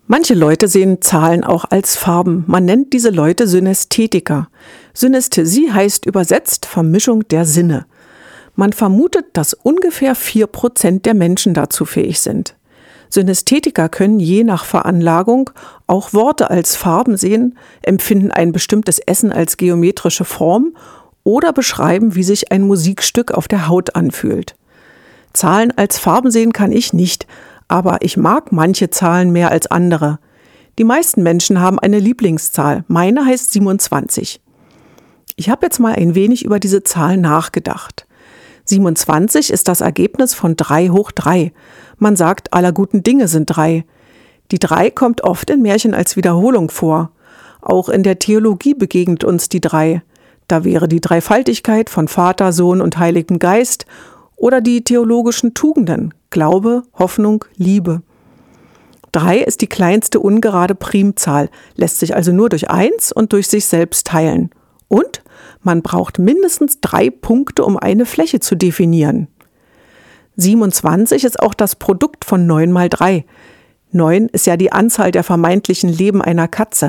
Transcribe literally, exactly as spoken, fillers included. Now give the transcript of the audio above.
Manche Leute sehen Zahlen auch als Farben. Man nennt diese Leute Synästhetiker. Synästhesie heißt übersetzt Vermischung der Sinne. Man vermutet, dass ungefähr vier Prozent der Menschen dazu fähig sind. Synästhetiker können je nach Veranlagung auch Worte als Farben sehen, empfinden ein bestimmtes Essen als geometrische Form oder beschreiben, wie sich ein Musikstück auf der Haut anfühlt. Zahlen als Farben sehen kann ich nicht, aber ich mag manche Zahlen mehr als andere. Die meisten Menschen haben eine Lieblingszahl. Meine heißt siebenundzwanzig. Ich habe jetzt mal ein wenig über diese Zahl nachgedacht. siebenundzwanzig ist das Ergebnis von drei hoch drei. Man sagt, aller guten Dinge sind drei. Die drei kommt oft in Märchen als Wiederholung vor. Auch in der Theologie begegnet uns die drei. Da wäre die Dreifaltigkeit von Vater, Sohn und Heiligem Geist oder die theologischen Tugenden, Glaube, Hoffnung, Liebe. Drei ist die kleinste ungerade Primzahl, lässt sich also nur durch eins und durch sich selbst teilen. Und man braucht mindestens drei Punkte, um eine Fläche zu definieren. siebenundzwanzig ist auch das Produkt von neun mal drei. neun ist ja die Anzahl der vermeintlichen Leben einer Katze.